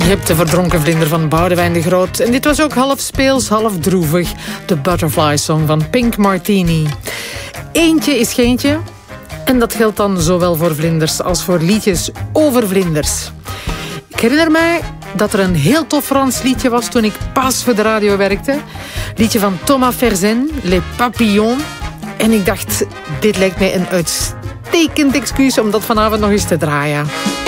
Je hebt de verdronken vlinder van Boudewijn de Groot. En dit was ook half speels, half droevig. De Butterfly Song van Pink Martini. Eentje is geentje. En dat geldt dan zowel voor vlinders als voor liedjes over vlinders. Ik herinner mij dat er een heel tof Frans liedje was toen ik pas voor de radio werkte. Liedje van Thomas Verzen, Les Papillons. En ik dacht, dit lijkt mij een uitstekend excuus om dat vanavond nog eens te draaien.